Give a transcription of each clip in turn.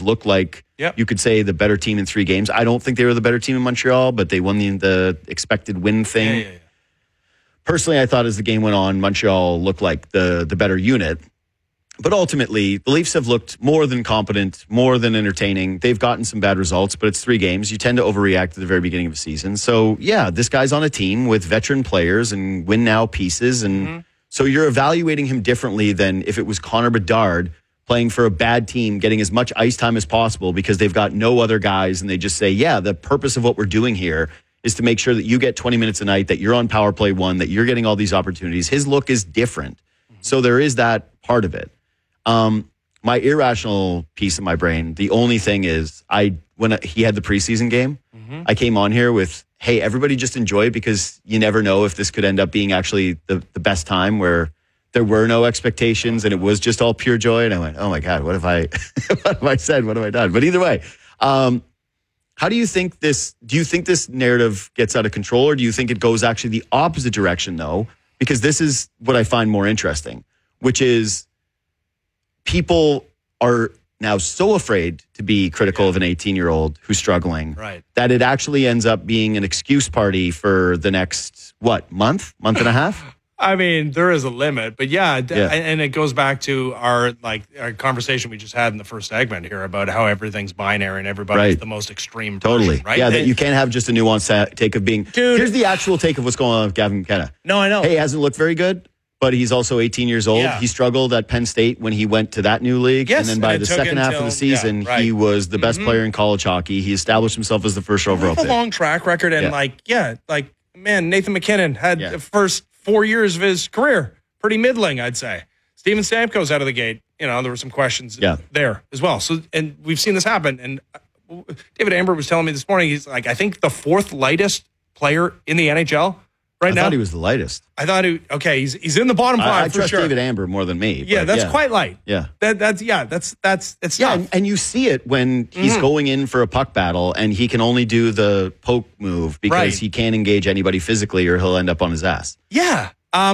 have looked like, you could say, the better team in 3 games. I don't think they were the better team in Montreal, but they won the expected win thing. Yeah. Personally, I thought as the game went on, Montreal looked like the better unit. But ultimately, the Leafs have looked more than competent, more than entertaining. They've gotten some bad results, but it's 3 games. You tend to overreact at the very beginning of a season. So, yeah, this guy's on a team with veteran players and win-now pieces. And so you're evaluating him differently than if it was Connor Bedard playing for a bad team, getting as much ice time as possible because they've got no other guys. And they just say, yeah, the purpose of what we're doing here is to make sure that you get 20 minutes a night, that you're on power play 1, that you're getting all these opportunities. His look is different. So there is that part of it. My irrational piece of my brain, the only thing is when he had the preseason game, I came on here with, hey, everybody just enjoy it because you never know if this could end up being actually the best time where there were no expectations and it was just all pure joy. And I went, oh my God, what have I said? What have I done? But either way, how do you think do you think this narrative gets out of control, or do you think it goes actually the opposite direction though? Because this is what I find more interesting, which is people are now so afraid to be critical of an 18-year-old who's struggling that it actually ends up being an excuse party for the next, month and a half? I mean, there is a limit, but and it goes back to our conversation we just had in the first segment here about how everything's binary and everybody's the most extreme version, right? Yeah, that you can't have just a nuanced take of being, here's the actual take of what's going on with Gavin McKenna. No, I know. Hey, he hasn't looked very good, but he's also 18 years old. Yeah. He struggled at Penn State when he went to that new league. Yes, and then by the second half of the season, he was the best player in college hockey. He established himself as the first overall pick. A long track record. And man, Nathan McKinnon had the first 4 years of his career pretty middling, I'd say. Steven Stamkos out of the gate. There were some questions there as well. So, and we've seen this happen. And David Amber was telling me this morning, he's like, I think the 4th lightest player in the NHL right now. I thought he was the lightest. I thought he's in the bottom 5 I for trust sure. David Amber more than me. Yeah, that's quite light. Yeah. That's it's tough. And you see it when he's going in for a puck battle and he can only do the poke move because he can't engage anybody physically or he'll end up on his ass. Yeah.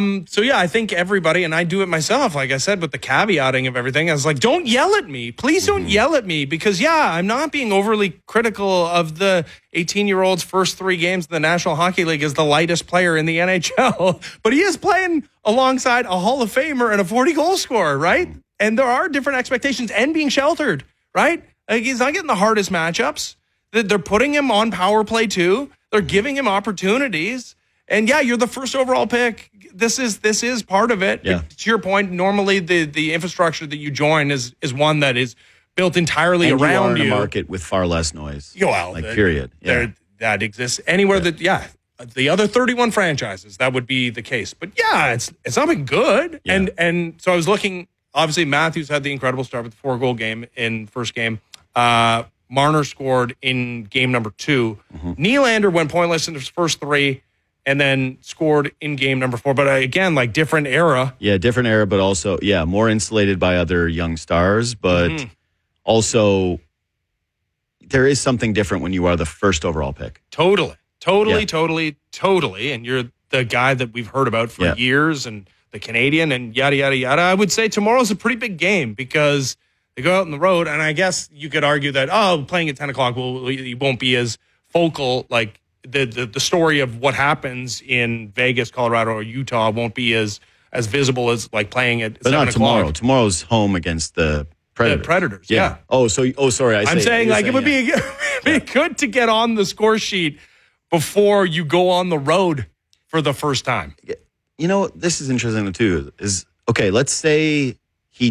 I think everybody, and I do it myself, like I said, with the caveating of everything, I was like, don't yell at me. Please don't yell at me because, I'm not being overly critical of the 18-year-old's first 3 games in the National Hockey League as the lightest player in the NHL. But he is playing alongside a Hall of Famer and a 40-goal scorer, right? And there are different expectations and being sheltered, right? Like, he's not getting the hardest matchups. They're putting him on power play, too. They're giving him opportunities. And you're the first overall pick. This is part of it. Yeah. To your point, normally the infrastructure that you join is one that is built entirely and around you. You are in a market with far less noise. Period. That exists anywhere the other 31 franchises, that would be the case. But it's not been good. Yeah. And so I was looking, obviously Matthews had the incredible start with the 4-goal game in first game. Marner scored in game number 2. Nylander went pointless in his first 3. And then scored in game number 4. But again, different era. Yeah, different era, but also, more insulated by other young stars. But also, there is something different when you are the first overall pick. Totally. And you're the guy that we've heard about for years and the Canadian and yada, yada, yada. I would say tomorrow's a pretty big game because they go out on the road. And I guess you could argue that, playing at 10 o'clock, it won't be as focal, the story of what happens in Vegas, Colorado, or Utah won't be as visible as playing at 7 not tomorrow. o'clock. Tomorrow's home against the Predators. The Predators, yeah. Sorry. I'm saying it would be good to get on the score sheet before you go on the road for the first time. This is interesting too. Let's say